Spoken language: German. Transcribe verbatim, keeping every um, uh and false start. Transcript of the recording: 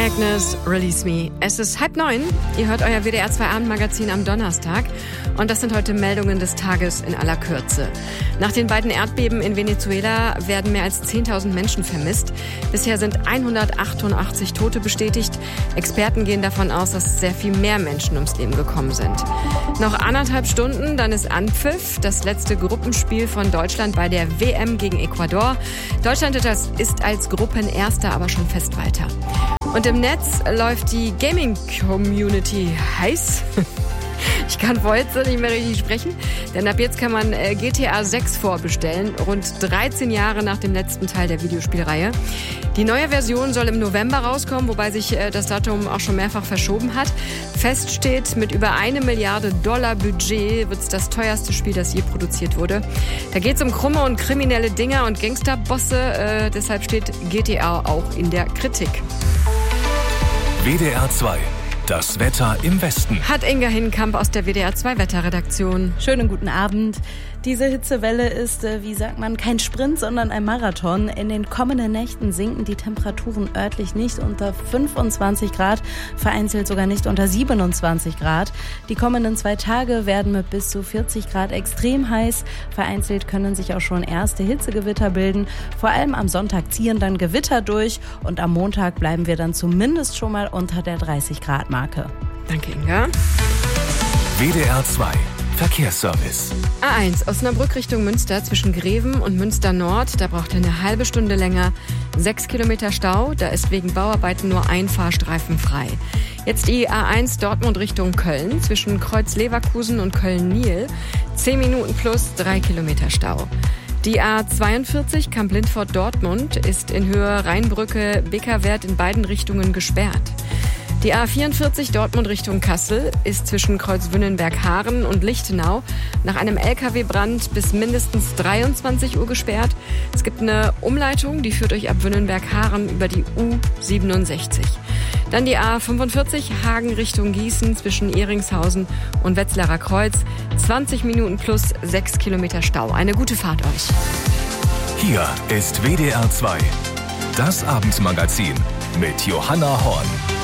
Agnes, Release Me. Es ist halb neun. Ihr hört euer W D R zwei Abendmagazin am Donnerstag. Und das sind heute Meldungen des Tages in aller Kürze. Nach den beiden Erdbeben in Venezuela werden mehr als zehntausend Menschen vermisst. Bisher sind hundertachtundachtzig Tote bestätigt. Experten gehen davon aus, dass sehr viel mehr Menschen ums Leben gekommen sind. Noch anderthalb Stunden, dann ist Anpfiff. Das letzte Gruppenspiel von Deutschland bei der W M gegen Ecuador. Deutschland ist als Gruppenerster aber schon fest weiter. Und im Netz läuft die Gaming-Community heiß. Ich kann vor heute nicht mehr richtig sprechen, denn ab jetzt kann man G T A sechs vorbestellen, rund dreizehn Jahre nach dem letzten Teil der Videospielreihe. Die neue Version soll im November rauskommen, wobei sich das Datum auch schon mehrfach verschoben hat. Fest steht, mit über eine Milliarde Dollar Budget wird es das teuerste Spiel, das je produziert wurde. Da geht es um krumme und kriminelle Dinger und Gangsterbosse, äh, deshalb steht G T A auch in der Kritik. W D R zwei. Das Wetter im Westen. Hat Inga Hinkamp aus der W D R zwei Wetterredaktion. Schönen guten Abend. Diese Hitzewelle ist, wie sagt man, kein Sprint, sondern ein Marathon. In den kommenden Nächten sinken die Temperaturen örtlich nicht unter fünfundzwanzig Grad, vereinzelt sogar nicht unter siebenundzwanzig Grad. Die kommenden zwei Tage werden mit bis zu vierzig Grad extrem heiß. Vereinzelt können sich auch schon erste Hitzegewitter bilden. Vor allem am Sonntag ziehen dann Gewitter durch und am Montag bleiben wir dann zumindest schon mal unter der dreißig Grad Marke. Danke, Inga. W D R zwei Verkehrsservice. A eins, Osnabrück Richtung Münster zwischen Greven und Münster Nord. Da braucht ihr eine halbe Stunde länger. Sechs Kilometer Stau, da ist wegen Bauarbeiten nur ein Fahrstreifen frei. Jetzt die A eins Dortmund Richtung Köln zwischen Kreuz Leverkusen und Köln-Niel. Zehn Minuten plus drei Kilometer Stau. Die A zweiundvierzig Kamp-Lindfort Dortmund ist in Höhe Rheinbrücke Beckerwerth in beiden Richtungen gesperrt. Die A vierundvierzig Dortmund Richtung Kassel ist zwischen Kreuzwünnenberg-Haaren und Lichtenau nach einem L K W-Brand bis mindestens dreiundzwanzig Uhr gesperrt. Es gibt eine Umleitung, die führt euch ab Wünnenberg-Haaren über die U siebenundsechzig. Dann die A fünfundvierzig Hagen Richtung Gießen zwischen Ehringshausen und Wetzlarer Kreuz. zwanzig Minuten plus sechs Kilometer Stau. Eine gute Fahrt euch. Hier ist W D R zwei. Das Abendmagazin mit Johanna Horn.